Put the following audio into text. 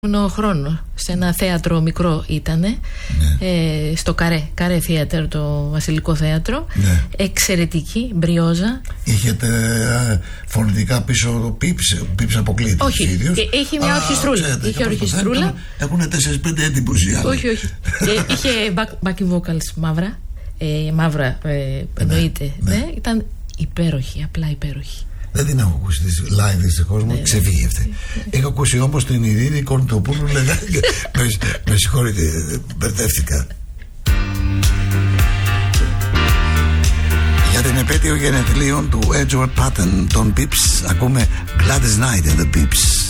χρόνο σε ένα θέατρο μικρό ήτανε, στο Καρέ Θέατρο, το Βασιλικό Θέατρο, εξαιρετική, μπριόζα. Είχετε φωνητικά πίσω το πίψ αποκλείται. Όχι, είχε μια ορχιστρούλα. Είχε ορχιστρούλα. Έχουν 4-5 έντυπους οι άλλοι. Όχι. Είχε backing vocals μαύρα, εννοείται. Ήταν υπέροχη, απλά υπέροχη. Δεν την έχω ακούσει live δυστυχώς, μου ξεφύγει αυτή. Έχω ακούσει όμως την Ειρήνη Κορνητοπούλου. Με συγχωρείτε, μπερδεύτηκα. Για την επέτειο γενεθλίων του Edward Patton των Pips ακούμε Gladys Knight and the Pips.